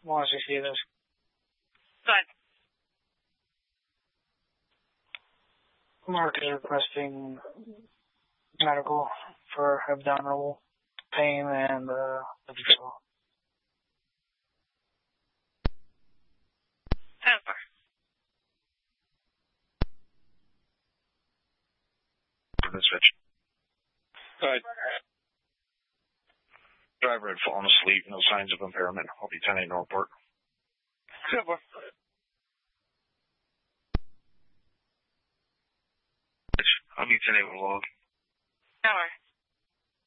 want to see this. Go ahead. Mark is requesting medical for abdominal pain and withdrawal. 10-4. Switch. Go ahead. Driver had fallen asleep, no signs of impairment. I'll be 10-8 Northport. 10-4. I'll be 10-8 with log. 10-4.